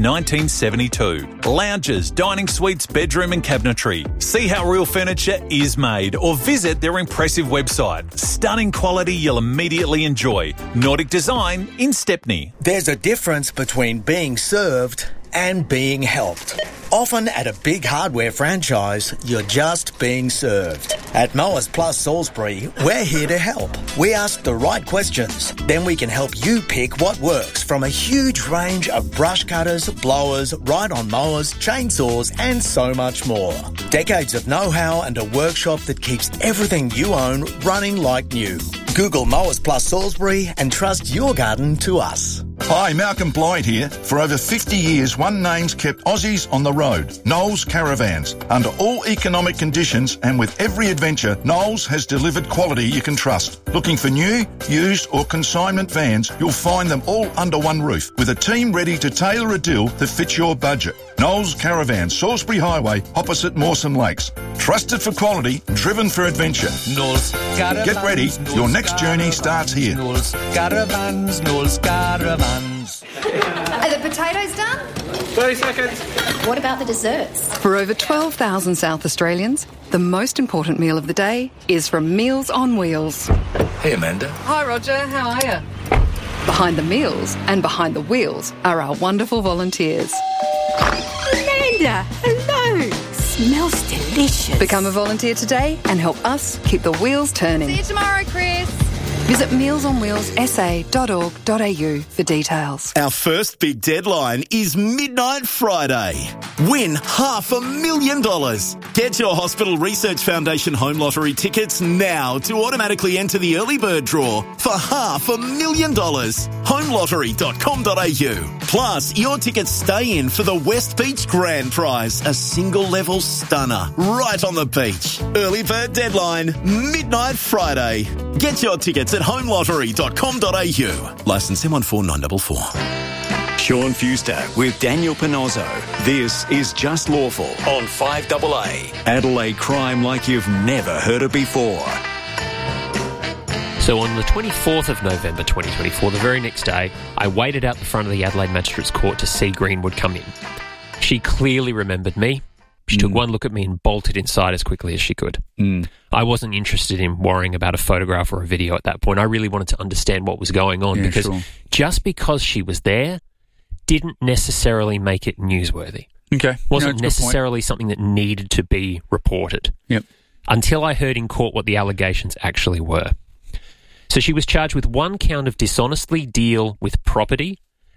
1972. Lounges, dining suites, bedroom and cabinetry. See how real furniture is made or visit their impressive website. Stunning quality you'll immediately enjoy. Nordic Design in Stepney. There's a difference between being served and being helped. Often at a big hardware franchise, you're just being served. At Mowers Plus Salisbury, we're here to help. We ask the right questions, then we can help you pick what works from a huge range of brush cutters, blowers, ride-on mowers, chainsaws and so much more. Decades of know-how and a workshop that keeps everything you own running like new. Google Mowers Plus Salisbury and trust your garden to us. Hi, Malcolm Blyde here. For over 50 years, one name's kept Aussies on the road. Knowles Caravans. Under all economic conditions and with every adventure, Knowles has delivered quality you can trust. Looking for new, used or consignment vans, you'll find them all under one roof with a team ready to tailor a deal that fits your budget. Knowles Caravans, Salisbury Highway, opposite Mawson Lakes. Trusted for quality, driven for adventure. Knowles Caravans. Get ready, your next journey starts here. Knowles Caravans, Knowles Caravans. Are the potatoes done? 30 seconds. What about the desserts? For over 12,000 South Australians, the most important meal of the day is from Meals on Wheels. Hey, Amanda. Hi, Roger. How are you? Behind the meals and behind the wheels are our wonderful volunteers. Amanda, hello. Smells delicious. Become a volunteer today and help us keep the wheels turning. See you tomorrow, Chris. Visit mealsonwheelssa.org.au for details. Our first big deadline is Midnight Friday. Win $500,000. Get your Hospital Research Foundation Home Lottery tickets now to automatically enter the early bird draw for $500,000. Homelottery.com.au. Plus, your tickets stay in for the West Beach Grand Prize, a single level stunner right on the beach. Early bird deadline, Midnight Friday. Get your tickets at homelottery.com.au. Licence M14944. Sean Fewster with Daniel Panozzo. This is Just Lawful on 5AA. Adelaide crime like you've never heard it before. So on the 24th of November 2024, the very next day, I waited out the front of the Adelaide Magistrates Court to see Greenwood come in. She clearly remembered me. She took one look at me and bolted inside as quickly as she could. I wasn't interested in worrying about a photograph or a video at that point. I really wanted to understand what was going on because just because she was there didn't necessarily make it newsworthy. Okay. Wasn't necessarily something that needed to be reported. Yep. Until I heard in court what the allegations actually were. So she was charged with one count of dishonestly deal with property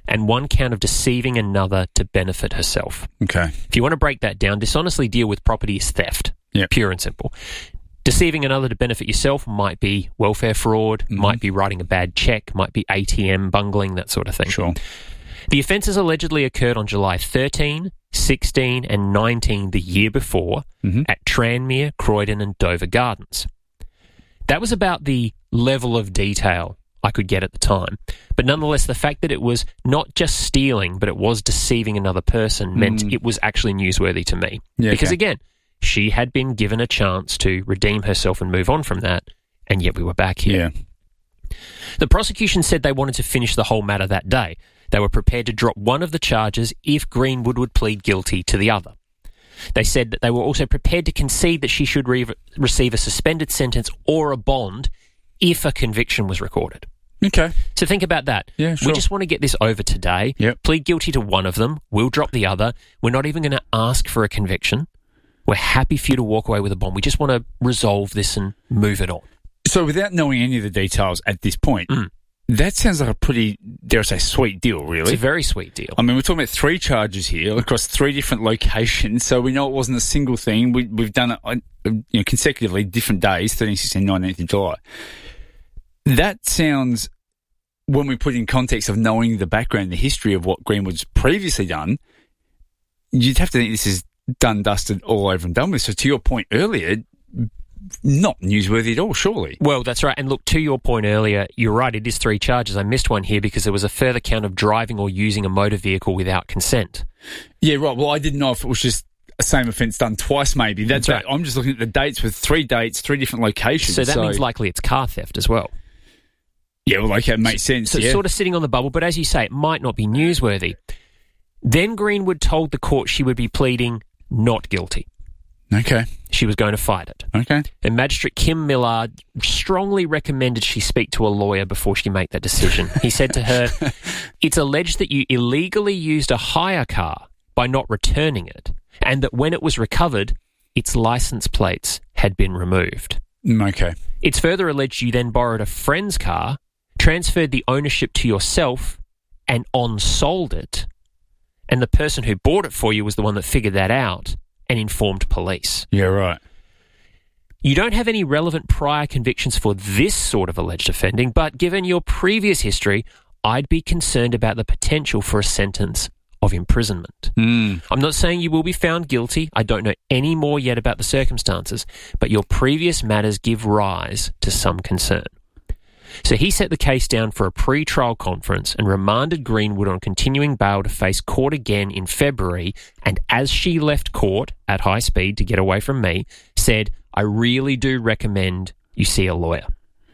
and 1 count of deceiving another to benefit herself. Okay. If you want to break that down, dishonestly deal with property is theft. Yep. Pure and simple. Deceiving another to benefit yourself might be welfare fraud, might be writing a bad check, might be ATM bungling, that sort of thing. Sure. The offences allegedly occurred on July 13, 16 and 19 the year before at Tranmere, Croydon and Dover Gardens. That was about the level of detail I could get at the time. But nonetheless, the fact that it was not just stealing, but it was deceiving another person meant it was actually newsworthy to me. Yeah, because okay. again, she had been given a chance to redeem herself and move on from that, and yet we were back here. Yeah. The prosecution said they wanted to finish the whole matter that day. They were prepared to drop one of the charges if Greenwood would plead guilty to the other. They said that they were also prepared to concede that she should receive a suspended sentence or a bond if a conviction was recorded. Okay. So think about that. Yeah, sure. We just want to get this over today. Yep. Plead guilty to one of them. We'll drop the other. We're not even going to ask for a conviction. We're happy for you to walk away with a bond. We just want to resolve this and move it on. So without knowing any of the details at this point, that sounds like a pretty, dare I say, sweet deal, really. It's a very sweet deal. I mean, we're talking about 3 charges here across 3 different locations, so we know it wasn't a single thing. We've done it consecutively, different days, 13th, 16th, 19th of July. That sounds, when we put in context of knowing the background, the history of what Greenwood's previously done, you'd have to think this is done, dusted, all over and done with. So to your point earlier, not newsworthy at all, surely. Well, that's right. And look, to your point earlier, you're right, it is 3 charges. I missed one here because there was a further count of driving or using a motor vehicle without consent. Yeah, right. Well, I didn't know if it was just a same offence done twice, maybe. That's right. I'm just looking at the dates with 3 dates, 3 different locations. So that means likely it's car theft as well. Yeah, well, okay, it makes sense. So yeah. Sort of sitting on the bubble, but as you say, it might not be newsworthy. Then Greenwood told the court she would be pleading not guilty. Okay. She was going to fight it. Okay. And Magistrate Kim Millard strongly recommended she speak to a lawyer before she make that decision. He said to her, it's alleged that you illegally used a hire car by not returning it, and that when it was recovered, its license plates had been removed. Okay. It's further alleged you then borrowed a friend's car, transferred the ownership to yourself, and on-sold it, and the person who bought it for you was the one that figured that out and informed police. Yeah, right. You don't have any relevant prior convictions for this sort of alleged offending, but given your previous history, I'd be concerned about the potential for a sentence of imprisonment. I'm not saying you will be found guilty. I don't know any more yet about the circumstances, but your previous matters give rise to some concern. So he set the case down for a pre-trial conference and remanded Greenwood on continuing bail to face court again in February, and as she left court at high speed to get away from me, said, I really do recommend you see a lawyer.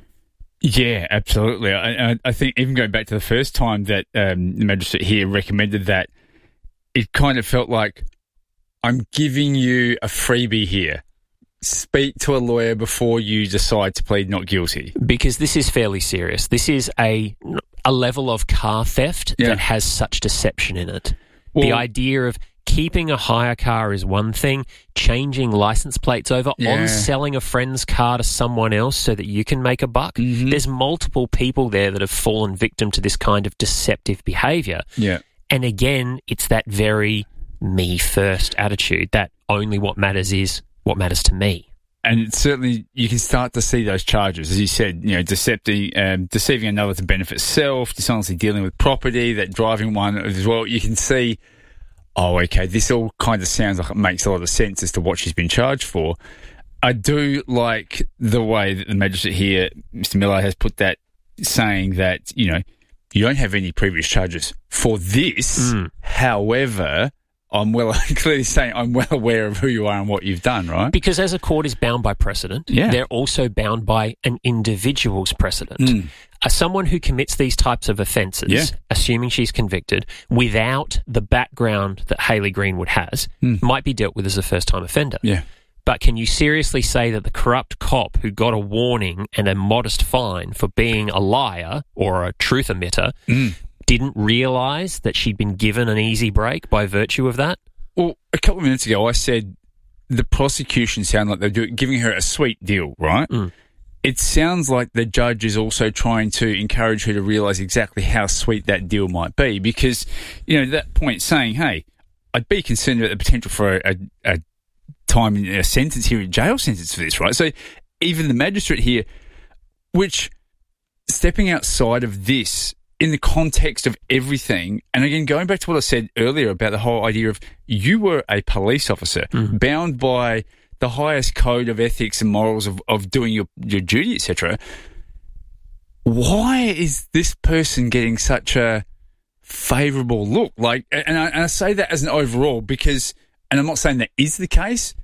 Yeah, absolutely. I think even going back to the first time that the magistrate here recommended that, it kind of felt like, I'm giving you a freebie here. Speak to a lawyer before you decide to plead not guilty. Because this is fairly serious. This is a level of car theft that has such deception in it. Well, the idea of keeping a hire car is one thing, changing license plates over, on selling a friend's car to someone else so that you can make a buck. There's multiple people there that have fallen victim to this kind of deceptive behaviour. Yeah. And again, it's that very me first attitude, that only what matters is what matters to me. And certainly you can start to see those charges, as you said, deceiving another to benefit self, dishonestly dealing with property, that driving one as well. You can see, oh, okay, this all kind of sounds like it makes a lot of sense as to what she's been charged for. I do like the way that the magistrate here, Mr. Miller, has put that, saying that, you don't have any previous charges for this. However, I'm clearly saying I'm well aware of who you are and what you've done, right? Because as a court is bound by precedent, they're also bound by an individual's precedent. Someone who commits these types of offences, assuming she's convicted, without the background that Hayley Greenwood has, might be dealt with as a first-time offender. Yeah. But can you seriously say that the corrupt cop who got a warning and a modest fine for being a liar or a truth emitter didn't realise that she'd been given an easy break by virtue of that? Well, a couple of minutes ago I said the prosecution sounded like they're giving her a sweet deal, right? it sounds like the judge is also trying to encourage her to realise exactly how sweet that deal might be, because, that point saying, hey, I'd be concerned about the potential for a time in a sentence here, a jail sentence for this, right? So even the magistrate here, which stepping outside of this in the context of everything, and again, going back to what I said earlier about the whole idea of you were a police officer bound by the highest code of ethics and morals of doing your duty, etc. Why is this person getting such a favourable look? And I say that as an overall because, and I'm not saying that is the case,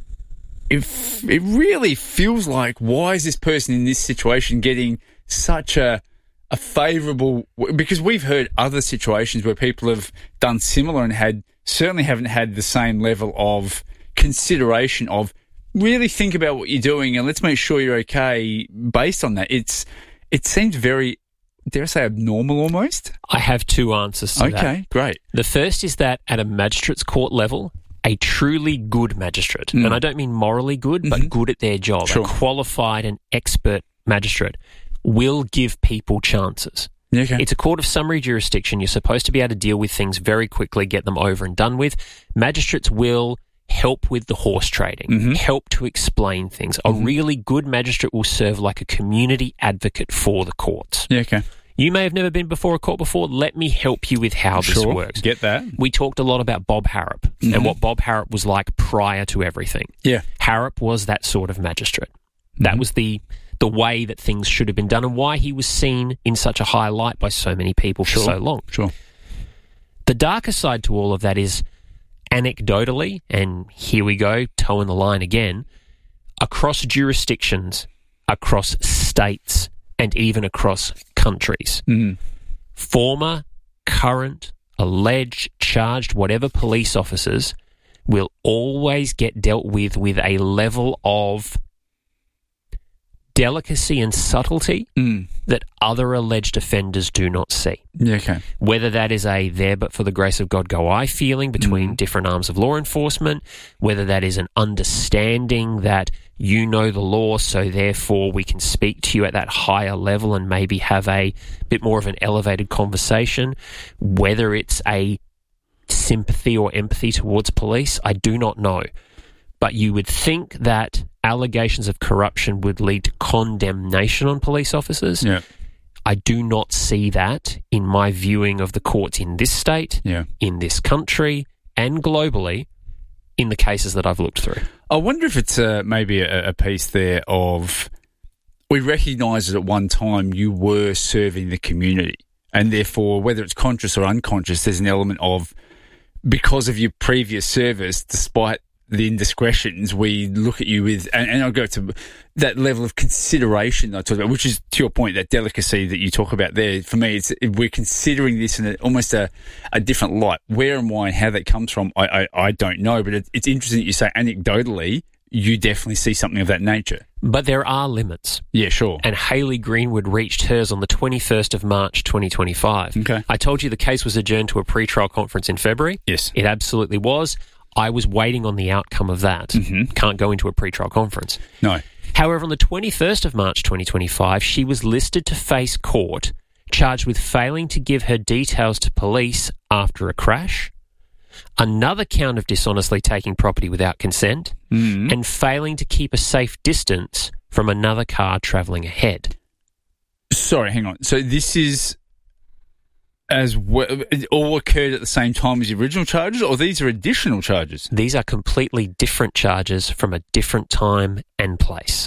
it really feels like, why is this person in this situation getting such a favourable, because we've heard other situations where people have done similar and certainly haven't had the same level of consideration of really think about what you're doing and let's make sure you're okay based on that. It seems very, dare I say, abnormal almost? I have two answers to that. Okay, great. The first is that at a magistrate's court level, a truly good magistrate, and I don't mean morally good, but good at their job, a qualified and expert magistrate, will give people chances. Okay. It's a court of summary jurisdiction. You're supposed to be able to deal with things very quickly, get them over and done with. Magistrates will help with the horse trading, help to explain things. A really good magistrate will serve like a community advocate for the courts. Yeah, okay. You may have never been before a court before. Let me help you with how this works. Get that. We talked a lot about Bob Harrop and what Bob Harrop was like prior to everything. Yeah. Harrop was that sort of magistrate. That was the way that things should have been done and why he was seen in such a high light by so many people for so long. Sure. The darker side to all of that is, anecdotally, and here we go, toeing the line again, across jurisdictions, across states, and even across countries, former, current, alleged, charged, whatever police officers will always get dealt with a level of delicacy and subtlety that other alleged offenders do not see. Yeah, okay. Whether that is a there but for the grace of God go I feeling between different arms of law enforcement, whether that is an understanding that you know the law, so therefore we can speak to you at that higher level and maybe have a bit more of an elevated conversation, whether it's a sympathy or empathy towards police, I do not know. But you would think that allegations of corruption would lead to condemnation on police officers. Yeah. I do not see that in my viewing of the courts in this state, in this country, and globally in the cases that I've looked through. I wonder if it's maybe a piece there of, we recognise that at one time you were serving the community, and therefore, whether it's conscious or unconscious, there's an element of, because of your previous service, despite the indiscretions, we look at you with, and I'll go to that level of consideration I talked about, which is, to your point, that delicacy that you talk about there. For me, we're considering this in almost a different light. Where and why and how that comes from, I don't know, but it's interesting that you say anecdotally, you definitely see something of that nature. But there are limits. Yeah, sure. And Hayley Greenwood reached hers on the 21st of March 2025. Okay. I told you the case was adjourned to a pre-trial conference in February. Yes. It absolutely was. I was waiting on the outcome of that. Can't go into a pre-trial conference. No. However, on the 21st of March 2025, she was listed to face court, charged with failing to give her details to police after a crash, another count of dishonestly taking property without consent, and failing to keep a safe distance from another car travelling ahead. Sorry, hang on. So this is as well, it all occurred at the same time as the original charges, or these are additional charges? These are completely different charges from a different time and place.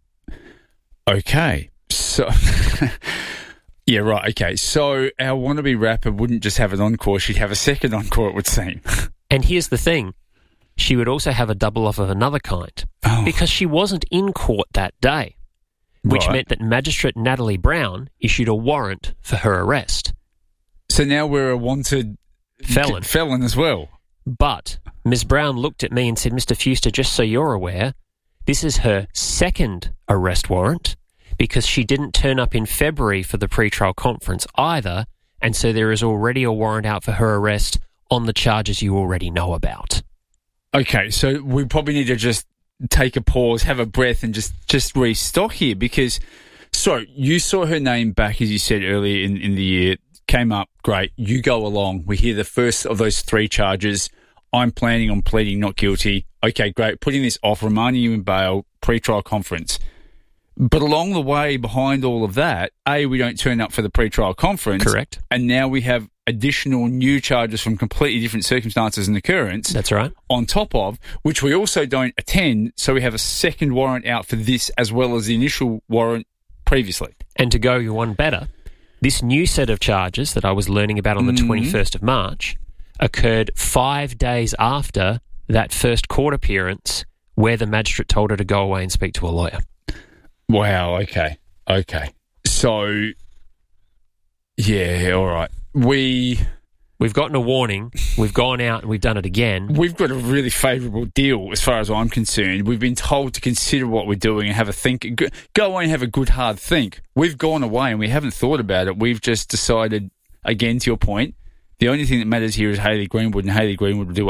Okay. So, yeah, right, okay. So our wannabe rapper wouldn't just have an encore, she'd have a second encore, it would seem. And here's the thing. She would also have a double off of another kind, because she wasn't in court that day, which meant that Magistrate Natalie Brown issued a warrant for her arrest. So now we're a wanted felon as well. But Ms. Brown looked at me and said, Mr. Fuster, just so you're aware, this is her second arrest warrant because she didn't turn up in February for the pre-trial conference either, and so there is already a warrant out for her arrest on the charges you already know about. Okay, so we probably need to just take a pause, have a breath, and just restock here because, so you saw her name back, as you said earlier in the year, came up, great, you go along. We hear the first of those 3 charges. I'm planning on pleading not guilty. Okay, great, putting this off, reminding you in bail, pre-trial conference. But along the way, behind all of that, we don't turn up for the pre-trial conference. Correct. And now we have additional new charges from completely different circumstances and occurrence. That's right. On top of, which we also don't attend, so we have a second warrant out for this as well as the initial warrant previously. And to go one better, this new set of charges that I was learning about on the 21st of March occurred 5 days after that first court appearance where the magistrate told her to go away and speak to a lawyer. Wow, okay. So, yeah, all right. We've gotten a warning, we've gone out and we've done it again. We've got a really favourable deal as far as I'm concerned. We've been told to consider what we're doing and have a think. Go away and have a good hard think. We've gone away and we haven't thought about it. We've just decided, again, to your point, the only thing that matters here is Hayley Greenwood, and Hayley Greenwood will do